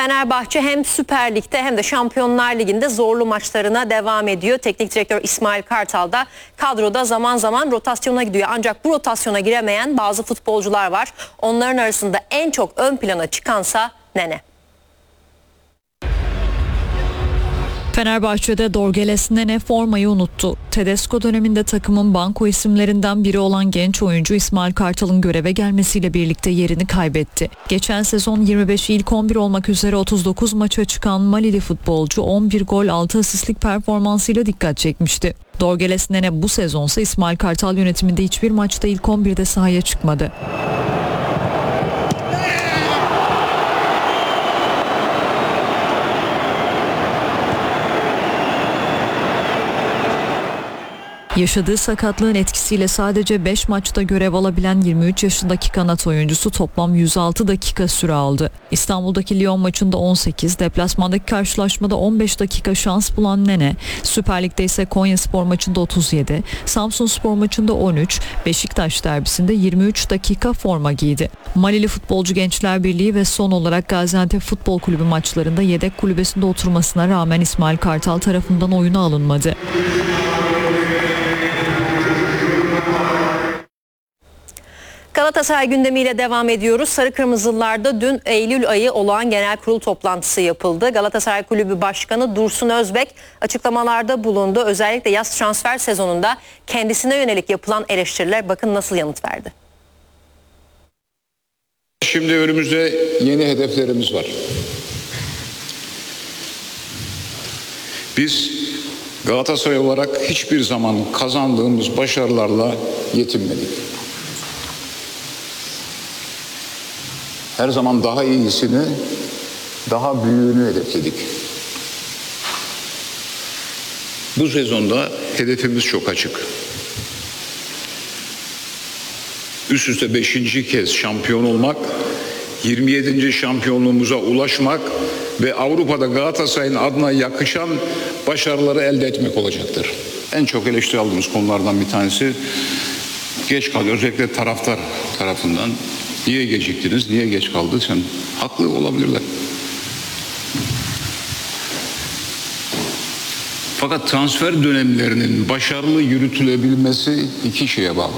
Fenerbahçe hem Süper Lig'de hem de Şampiyonlar Ligi'nde zorlu maçlarına devam ediyor. Teknik direktör İsmail Kartal da kadroda zaman zaman rotasyona gidiyor. Ancak bu rotasyona giremeyen bazı futbolcular var. Onların arasında en çok ön plana çıkansa Nene. Fenerbahçe'de Dorgeles Nene formayı unuttu. Tedesco döneminde takımın banko isimlerinden biri olan genç oyuncu İsmail Kartal'ın göreve gelmesiyle birlikte yerini kaybetti. Geçen sezon 25 ilk 11 olmak üzere 39 maça çıkan Malili futbolcu 11 gol 6 asistlik performansıyla dikkat çekmişti. Dorgeles Nene bu sezonsa İsmail Kartal yönetiminde hiçbir maçta ilk 11'de sahaya çıkmadı. Yaşadığı sakatlığın etkisiyle sadece 5 maçta görev alabilen 23 yaşındaki kanat oyuncusu toplam 106 dakika süre aldı. İstanbul'daki Lyon maçında 18, deplasmandaki karşılaşmada 15 dakika şans bulan Nene, Süper Lig'de ise Konyaspor maçında 37, Samsunspor maçında 13, Beşiktaş derbisinde 23 dakika forma giydi. Malili Futbolcu Gençler Birliği ve son olarak Gaziantep Futbol Kulübü maçlarında yedek kulübesinde oturmasına rağmen İsmail Kartal tarafından oyuna alınmadı. Galatasaray gündemiyle devam ediyoruz. Sarı Kırmızılılarda dün Eylül ayı olağan genel kurul toplantısı yapıldı. Galatasaray Kulübü Başkanı Dursun Özbek açıklamalarda bulundu. Özellikle yaz transfer sezonunda kendisine yönelik yapılan eleştiriler bakın nasıl yanıt verdi. Şimdi önümüzde yeni hedeflerimiz var. Biz Galatasaray olarak hiçbir zaman kazandığımız başarılarla yetinmedik. Her zaman daha iyisini, daha büyüğünü hedefledik. Bu sezonda hedefimiz çok açık. Üst üste 5. kez şampiyon olmak, 27. şampiyonluğumuza ulaşmak ve Avrupa'da Galatasaray'ın adına yakışan başarıları elde etmek olacaktır. En çok eleştiri aldığımız konulardan bir tanesi geç kalıyor, özellikle taraftar tarafından. Niye geciktiniz, niye geç kaldı? Sen haklı olabilirler. Fakat transfer dönemlerinin başarılı yürütülebilmesi iki şeye bağlı.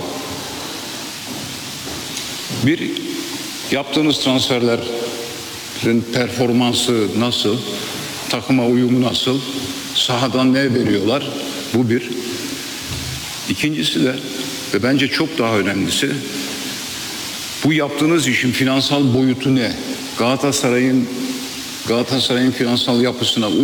Bir, yaptığınız transferlerin performansı nasıl, takıma uyumu nasıl, sahadan ne veriyorlar? Bu bir. İkincisi de ve bence çok daha önemlisi, bu yaptığınız işin finansal boyutu ne? Galatasaray'ın finansal yapısına